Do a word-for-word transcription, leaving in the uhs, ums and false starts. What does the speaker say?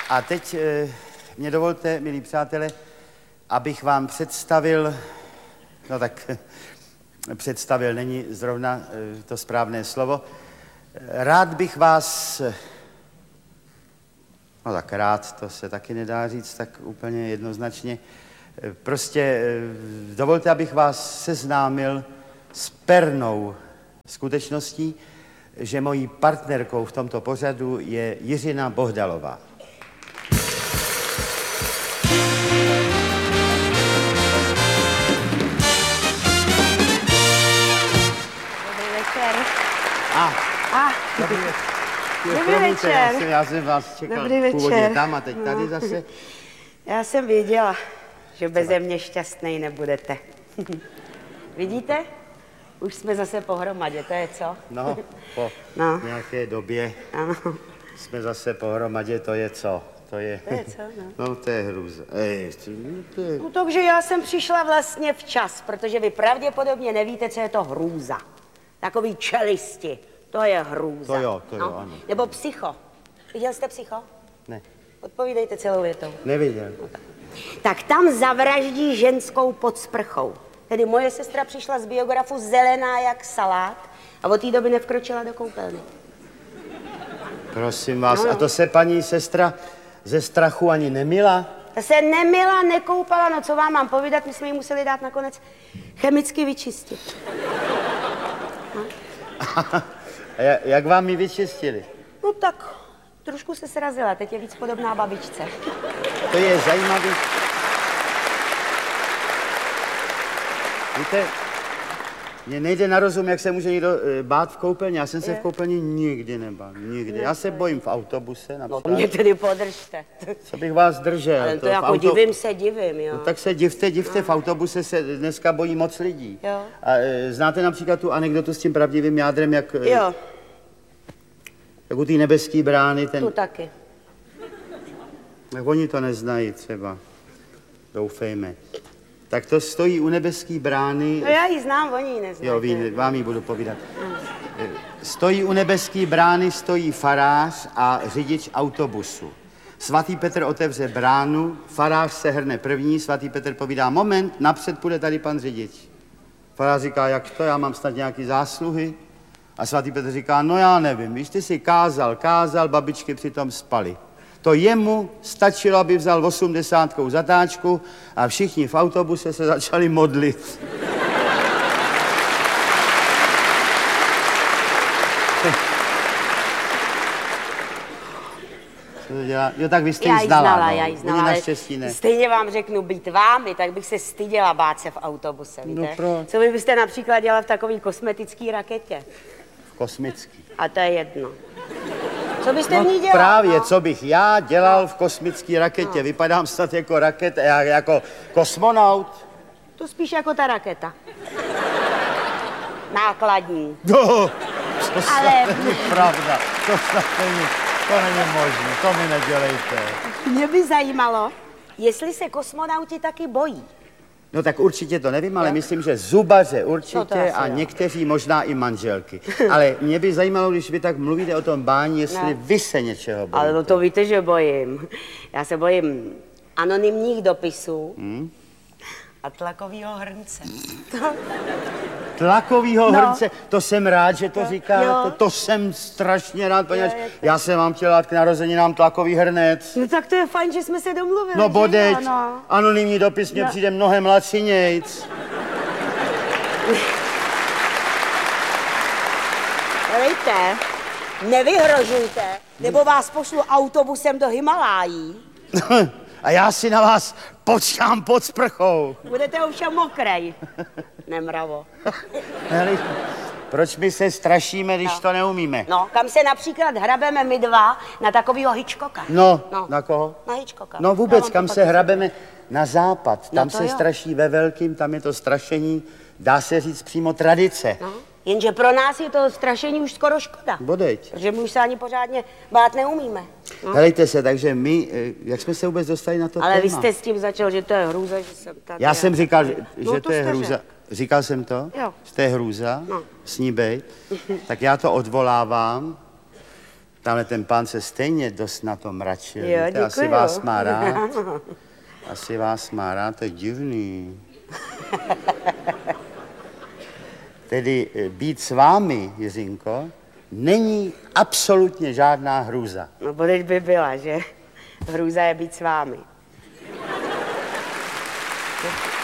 A teď e, mě dovolte, milí přátelé, abych vám představil, no tak představil není zrovna e, to správné slovo, rád bych vás, no tak rád, to se taky nedá říct tak úplně jednoznačně, prostě e, dovolte, abych vás seznámil s pernou skutečností, že mojí partnerkou v tomto pořadu je Jiřina Bohdalová. Dobrý večer. A, A. dobrý večer. Dobrý večer. Já jsem, já jsem vás čekal Dobrý původně večer. tam a teď tady zase. Já jsem věděla, že beze mě šťastnej nebudete. Vidíte? Už jsme zase pohromadě, to je co? No, po No. nějaké době Ano. jsme zase pohromadě, to je co? To je, To je co, no. no to je hrůza. Ej, to, to je... No takže já jsem přišla vlastně včas, protože vy pravděpodobně nevíte, co je to hrůza. Takový čelisti, to je hrůza. To jo, to jo, no. ano. Nebo psycho. Viděl jste psycho? Ne, Odpovídejte celou větou. neviděl. Tak tam zavraždí ženskou pod sprchou. Tedy moje sestra přišla z biografu zelená jak salát a od té doby nevkročila do koupelny. Prosím vás, No, no. a to se paní sestra ze strachu ani nemila? Ta se nemila, nekoupala, no co vám mám povídat, my jsme ji museli dát nakonec chemicky vyčistit. A ja- jak vám ji vyčistili? No tak, trošku se srazila, teď je víc podobná babičce. To je zajímavý. Víte, mně nejde na rozum, jak se může někdo e, bát v koupelně. Já jsem se v koupelně nikdy nebál, nikdy. Já se bojím v autobuse No například. to mě tedy podržte. Co bych vás držel? Ale to, v jako auto- divím se, divím, jo. No, tak se divte, divte, v autobuse se dneska bojí moc lidí. Jo. A e, znáte například tu anekdotu s tím pravdivým jádrem, jak, e, Jo, jak u té nebeské brány, ten... tu taky. Tak oni to neznají třeba. Doufejme. Tak to stojí u nebeské brány. No já ji znám, oni ji neznají. Jo, ví, vám ji budu povídat. Stojí u nebeské brány, stojí farář a řidič autobusu. Svatý Petr otevře bránu, farář se hrne první, svatý Petr povídá, moment, napřed půjde tady pan řidič. Farář říká, jak to, já mám snad nějaký zásluhy? A svatý Petr říká, no já nevím, víš, ty si kázal, kázal, babičky přitom spaly. To jemu stačilo, aby vzal osmdesátkou zatáčku a všichni v autobuse se začali modlit. Co to dělá? Jo, tak vy jste Já ji ji znala, znala, no. já ji Oni znala, ale naštěstí ne. stejně vám řeknu, být vámi, tak bych se styděla bát se v autobuse, víte? No proč? Co vy byste například dělala v takové kosmetické raketě? Kosmický. A to je jedno. Co byste No v ní dělala? právě, no? co bych já dělal v kosmické raketě. Vypadám snad jako raket, já- jako kosmonaut. To spíš jako ta raketa. Nákladní. No, to snad Ale- není pravda. To snad není, to není možné, to mi nedělejte. Mě by zajímalo, jestli se kosmonauti taky bojí. No tak určitě to nevím, ale myslím, že zubaře No to určitě asi a jo. někteří možná i manželky. Ale mě by zajímalo, když vy tak mluvíte o tom bání, jestli No. vy se něčeho bojíte. Ale no to víte, že bojím. Já se bojím anonymních dopisů Hmm? a tlakového hrnce. Tlakovýho No. hrnce, to jsem rád, že to říkáte, jo. to jsem strašně rád, poněvadž je to- já jsem vám chtěl dát k narozeninám tlakový hrnec. No tak to je fajn, že jsme se domluvili. No že bodeď, jo, no. anonymní dopis mně No. přijde mnohem lacinějc. Helejte, nevyhrožujte, nebo vás pošlu autobusem do Himalájí. A já si na vás počkám pod sprchou. Budete ovšem mokrej. Nemravo. Hele, proč my se strašíme, když No. to neumíme? No, kam se například hrabeme my dva na takovýho Hitchcocka. No, No. na koho? Na Hitchcocka. No Já vůbec, vám kam to se pak- hrabeme? Na západ. Tam No to se jo. straší ve velkým, tam je to strašení, dá se říct přímo tradice. No, jenže pro nás je to strašení už skoro škoda. Bodeď. Protože my už se ani pořádně bát neumíme. No. Helejte se, takže my, eh, jak jsme se vůbec dostali na to Ale téma? vy jste s tím začal, že to je hrůza, že jsem tady. Já jsem říkal, že, No, že to to je jste hrůza. řekl. Říkal jsem to? Jo. Že to je hrůza? No. S ní bejt? Tak já to odvolávám. Tamhle ten pán se stejně dost na to mračil. Jo, Víte, asi děkuju. vás má rád. Asi vás má rád, to je divný. Tedy eh, být s vámi, Jiřinko, není absolutně žádná hrůza. No, bodeď by byla, že? Hrůza je být s vámi.